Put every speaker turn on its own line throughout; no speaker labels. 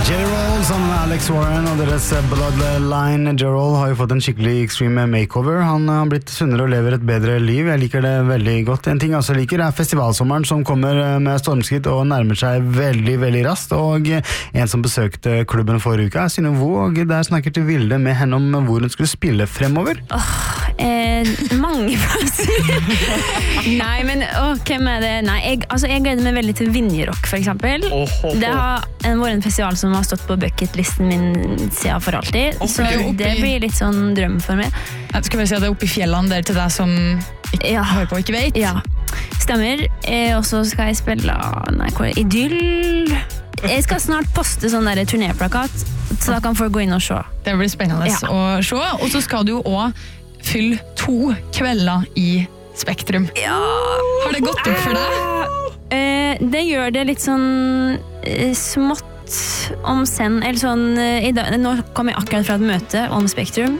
J-Roll sammen med Alex Warren og deres Bloodline. J-Roll har jo fått en skikkelig extreme makeover. Han har blitt sunnere og lever et bedre liv. Jeg liker det veldig godt. En ting jeg også liker er festivalsommeren som kommer med stormskritt og nærmer seg veldig, veldig raskt. Og en som besøkte klubben forrige uke er Synnøve Vo, og der snakker til Vilde med henne om hvor hun skulle spille fremover.
Mange plasser. Nei, men hvem er det? Nei, jeg gleder meg veldig til Vinjerock for eksempel. Det har vært en festival som har stått på bucketlisten min siden for alltid, så det blir litt sånn drøm for meg.
Jeg skal vel si at det er oppe i fjellene der til deg som ikke hører på og ikke vet.
Ja, stemmer. Og så skal jeg spille Idyll. Jeg skal snart poste sånn der turnéplakat, så da kan folk gå inn og se.
Det blir spennende å se, og så skal du jo også fylle 2 kvelder i Spektrum.
Ja.
Har det gått opp for deg?
Det gjør det litt sånn smått om sen, eller sånn nå kom jeg akkurat fra et møte om Spektrum.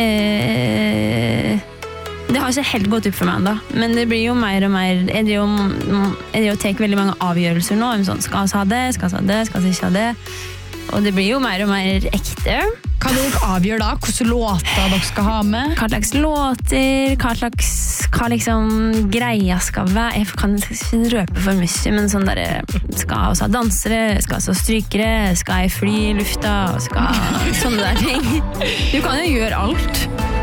Det har ikke helt gått opp for meg enda, men det blir jo mer og mer. Jeg driver og tar veldig mange avgjørelser nå, sånn, skal vi ha det, skal vi ikke ha det, og det blir jo mer og mer ekte.
Hva dere avgjør da? Hvilke låter dere skal ha med?
Hva slags låter, hva liksom greia skal være. Jeg kan ikke røpe for mye, men sånn der, skal vi ha dansere, skal vi ha strykere, skal jeg fly i lufta, sånne der ting. Du kan jo gjøre alt.